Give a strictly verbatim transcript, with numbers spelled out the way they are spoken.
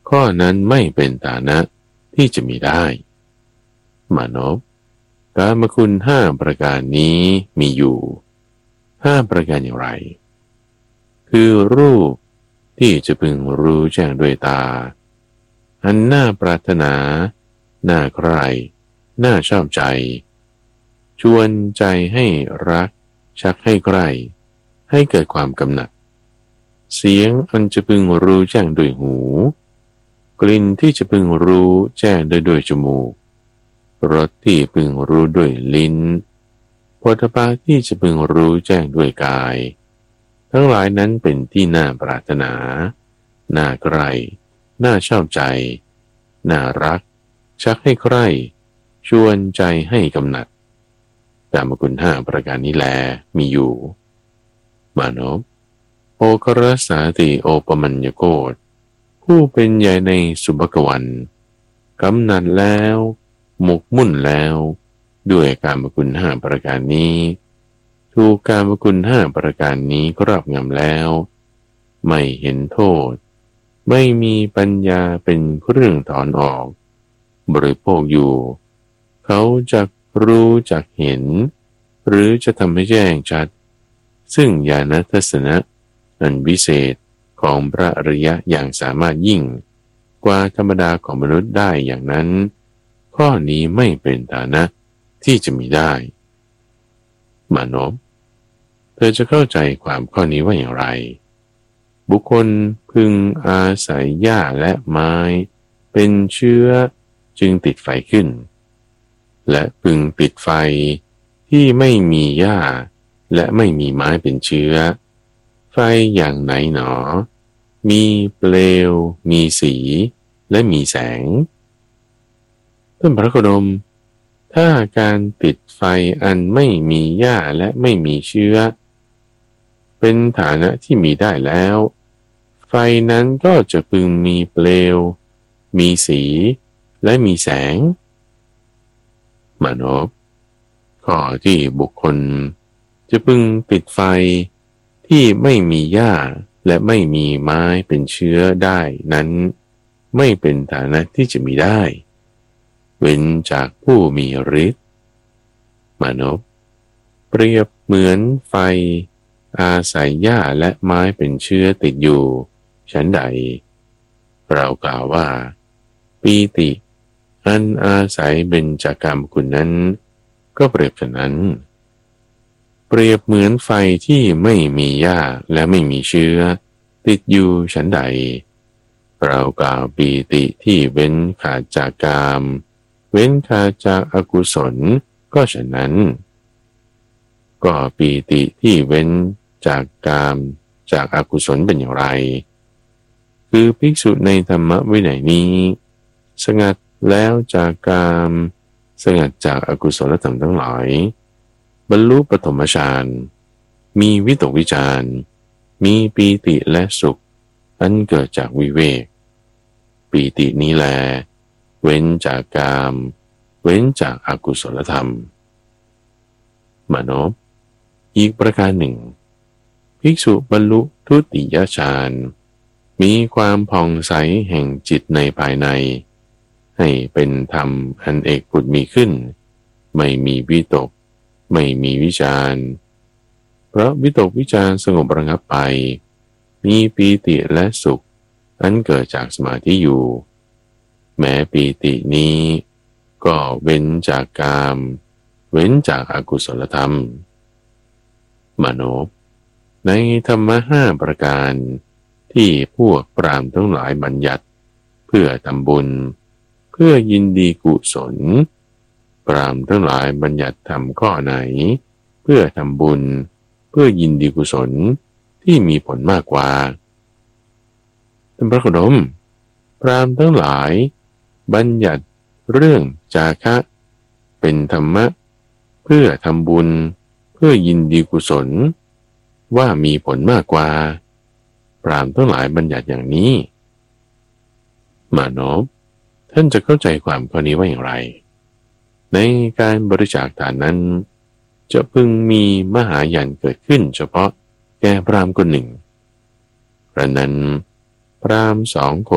ข้อนั้นไม่เป็นฐานะที่จะมีได้มานพกามคุณห้าประการนี้มีอยู่ห้าประการอย่างไรคือรูปที่จะพึงรู้แจ้งด้วยตาอันน่าปรารถนาน่าใคร่น่าชอบใจชวนใจให้รักชักให้ใคร่ให้เกิดความกำหนัดเสียงอันจะพึงรู้แจ้งด้วยหูกลิ่นที่จะพึงรู้แจ้งโดยด้วยจมูกรสที่พึงรู้ด้วยลิ้นโผฏฐัพพะที่จะพึงรู้แจ้งด้วยกายทั้งหลายนั้นเป็นที่น่าปรารถนาน่าใคร่น่าชอบใจน่ารักชักให้ใคร่ชวนใจให้กำหนัดกามคุณห้าประการนี้แลมีอยู่มานพโอครสาติโอปมัญญโกฏผู้เป็นใหญ่ในสุภกวันกำหนัดแล้วหมกมุ่นแล้วด้วยกามคุณห้าประการนี้ถูกกามคุณห้าประการนี้ครอบงำแล้วไม่เห็นโทษไม่มีปัญญาเป็นเครื่องถอนออกบริโภคอยู่เขาจะรู้จักเห็นหรือจะทำให้แจ้งชัดซึ่งญาณทัศนะอันวิเศษของพระอริยะอย่างสามารถยิ่งกว่าธรรมดาของมนุษย์ได้อย่างนั้นข้อนี้ไม่เป็นฐานะที่จะมีได้มานพเธอจะเข้าใจความข้อนี้ว่าอย่างไรบุคคลพึงอาศัยหญ้าและไม้เป็นเชื้อจึงติดไฟขึ้นและพึงติดไฟที่ไม่มีหญ้าและไม่มีไม้เป็นเชื้อไฟอย่างไหนหนอมีเปลวมีสีและมีแสงท่านพระโคดมถ้าการติดไฟอันไม่มีหญ้าและไม่มีเชื้อเป็นฐานะที่มีได้แล้วไฟนั้นก็จะพึงมีเปลวมีสีและมีแสงมานพข้อที่บุคคลจะพึงติดไฟที่ไม่มีหญ้าและไม่มีไม้เป็นเชื้อได้นั้นไม่เป็นฐานะที่จะมีได้เว้นจากผู้มีฤทธิ์มานพเปรียบเหมือนไฟอาศัยหญ้าและไม้เป็นเชื้อติดอยู่ฉันใดเรากล่าวว่าปีติอันอาศัยเบญจกามคุณนั้นก็เปรียบฉะนั้นเปรียบเหมือนไฟที่ไม่มีหญ้าและไม่มีเชื้อติดอยู่ฉันใดเรากล่าวปีติที่เว้นขาดจากกามเว้นขาดจากอกุศลก็ฉะนั้นก็ปีติที่เว้นจากกามจากอกุศลเป็นอย่างไรคือภิกษุในธรรมวินัยนี้สงัดแล้วจากกามสงัดจากอกุศลธรรมทั้งหลายบรรลุปฐมฌานมีวิตกวิจารมีปีติและสุขอันเกิดจากวิเวกปีตินี้แลเว้นจากกามเว้นจากอกุศลธรรมมานพอีกประการหนึ่งภิกษุบรรลุทุติยฌานมีความผ่องใสแห่งจิตในภายในให้เป็นธรรมอันเอกปุจมีขึ้นไม่มีวิตกไม่มีวิจารเพราะวิตกวิจารสงบระงับไปมีปีติและสุขอันเกิดจากสมาธิอยู่แม้ปีตินี้ก็เว้นจากกามเว้นจากอากุศลธรรมมโนในธรรมะห้าประการที่พวกพราหมณ์ทั้งหลายบัญญัติเพื่อทำบุญเพื่อยินดีกุศลพราหมณ์ทั้งหลายบัญญัติทำข้อไหนเพื่อทำบุญเพื่อยินดีกุศลที่มีผลมากกว่าท่านพระโคดมพราหมณ์ทั้งหลายบัญญัติเรื่องจาคะเป็นธรรมะเพื่อทำบุญเพื่อยินดีกุศลว่ามีผลมากกว่าพราหมณ์ทั้งหลายบัญญัติอย่างนี้มานพท่านจะเข้าใจความข้อนี้ว่าอย่างไรในการบริจาคทานนั้นจะพึงมีมหายันเกิดขึ้นเฉพาะแก่พราหมณ์คนหนึ่งเพราะนั้นพราหมณ์สองคน